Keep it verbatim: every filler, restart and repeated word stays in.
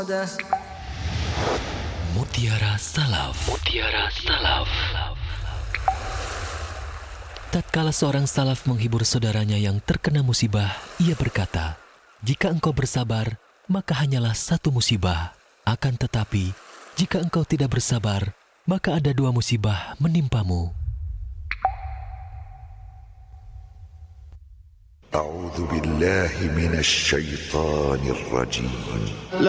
Mutiara Salaf. Mutiara Salaf. Tatkala seorang salaf menghibur saudaranya yang terkena musibah, ia berkata, "Jika engkau bersabar, maka hanyalah satu musibah. Akan tetapi, jika engkau tidak bersabar, maka ada dua musibah menimpamu." A'udzu billahi minasy syaithanir rajim.